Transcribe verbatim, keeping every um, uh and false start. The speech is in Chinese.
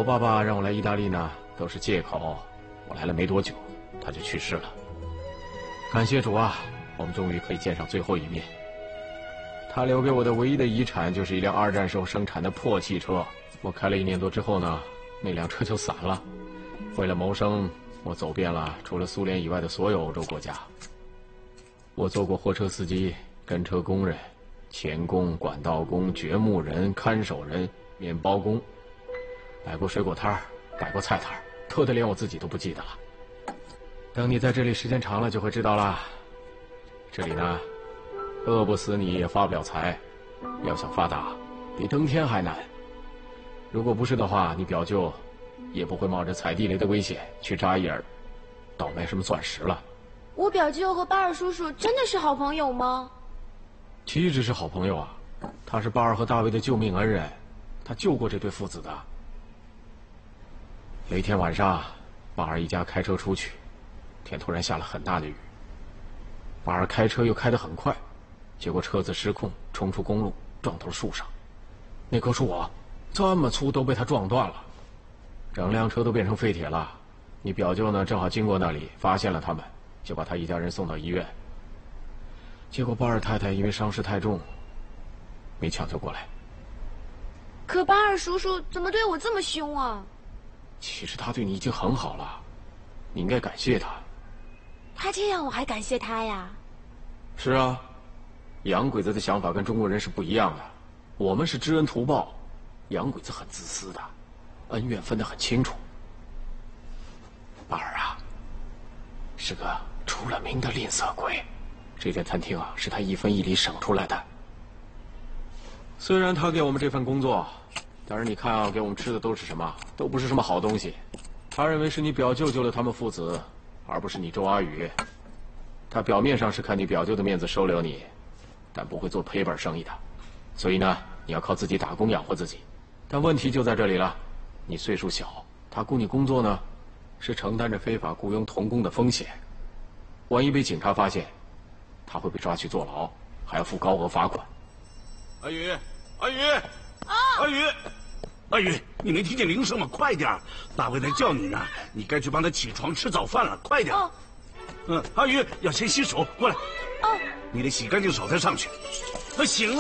我爸爸让我来意大利呢，都是借口。我来了没多久，他就去世了。感谢主啊，我们终于可以见上最后一面。他留给我的唯一的遗产就是一辆二战时候生产的破汽车。我开了一年多之后呢，那辆车就散了。为了谋生，我走遍了除了苏联以外的所有欧洲国家。我做过货车司机、跟车工人、钳工、管道工、掘墓人、看守人、面包工，摆过水果摊儿，摆过菜摊儿，多得连我自己都不记得了。等你在这里时间长了，就会知道啦。这里呢，饿不死你也发不了财，要想发达，比登天还难。如果不是的话，你表舅也不会冒着踩地雷的危险去扎伊尔倒卖什么钻石了。 我表舅和巴尔叔叔真的是好朋友吗？ 岂止是好朋友啊，他是巴尔和大卫的救命恩人，他救过这对父子的。有一天晚上，巴尔一家开车出去，天突然下了很大的雨。巴尔开车又开得很快，结果车子失控，冲出公路，撞到了树上。那棵树啊，这么粗都被他撞断了，整辆车都变成废铁了。你表舅呢，正好经过那里，发现了他们，就把他一家人送到医院。结果巴尔太太因为伤势太重，没抢救过来。 可巴尔叔叔怎么对我这么凶啊？ 其实他对你已经很好了，你应该感谢他。 他这样我还感谢他呀？ 是啊，洋鬼子的想法跟中国人是不一样的，我们是知恩图报，洋鬼子很自私的，恩怨分得很清楚。巴尔啊，是个出了名的吝啬鬼，这间餐厅啊是他一分一厘省出来的。虽然他给我们这份工作，但是你看啊，给我们吃的都是什么？都不是什么好东西。他认为是你表舅救了他们父子，而不是你周阿宇。他表面上是看你表舅的面子收留你，但不会做赔本生意的。所以呢，你要靠自己打工养活自己。但问题就在这里了，你岁数小，他雇你工作呢，是承担着非法雇佣童工的风险。万一被警察发现，他会被抓去坐牢，还要付高额罚款。 阿宇，阿宇，啊，阿宇，阿宇，你没听见铃声吗？快点，大卫在叫你呢，你该去帮他起床吃早饭了，快点。哦、嗯，阿宇要先洗手，过来。哦，你得洗干净手再上去。那行了。